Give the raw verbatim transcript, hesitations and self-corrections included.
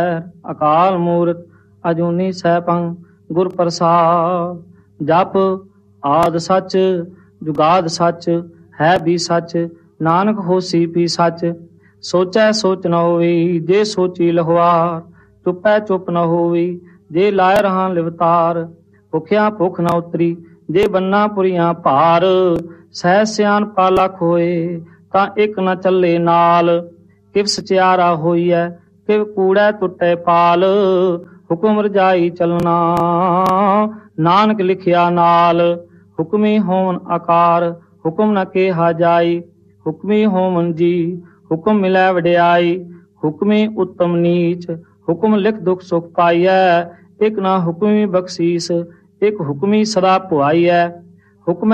ਅਕਾਲ ਮੂਰਤ ਅਜੂਨੀ ਸੈਭੰ ਗੁਰ ਪ੍ਰਸਾਦ। ਜਪ ਆਦ ਸੱਚ ਜੁਗਾਦ ਸੱਚ ਹੈ ਵੀ ਸੱਚ ਨਾਨਕ ਹੋਸੀ ਵੀ ਸੱਚ। ਸੋਚੈ ਸੋਚ ਨ ਹੋਈ ਜੇ ਸੋਚੀ ਲਹਵਾਰ। ਚੁੱਪੈ ਚੁੱਪ ਨ ਹੋਈ ਜੇ ਲਾਇ ਰਹਾਂ ਲਿਵਤਾਰ। ਭੁਖਿਆ ਭੁੱਖ ਨ ਉਤਰੀ ਜੇ ਬੰਨਾ ਪੁਰੀਆਂ ਭਾਰ। ਸਹਿ ਸਿਆਣਪਾ ਲੱਖ ਹੋਏ ਤਾਂ ਇੱਕ ਨ ਚੱਲੇ ਨਾਲ। ਕਿਵ ਸਚਿਆਰਾ ਹੋਈਐ ਕਿਵ ਕੂੜੈ ਟੁੱਟੈ ਪਾਲ। ਹੁਕਮ ਰਜਾਈ ਚਲਣਾ ਨਾਨਕ ਲਿਖਿਆ ਨਾਲ। ਹੁਕਮੀ ਹੋਵਨ ਆਕਾਰ ਹੁਕਮ ਨ ਕਿਹਾ ਜਾਈ। ਹੁਕਮੀ ਹੋਵਨ ਜੀ ਹੁਕਮ ਮਿਲੈ ਵਡਿਆਈ। ਹੁਕਮੀ ਉੱਤਮ ਨੀਚ ਹੁਕਮ ਲਿਖ ਦੁਖ ਸੁਖ ਪਾਈਐ। ਇੱਕ ਨਾ ਹੁਕਮੀ ਬਖਸ਼ੀਸ ਇੱਕ ਹੁਕਮੀ ਸਦਾ ਭੁਆਈਐ। ਹੁਕਮੈ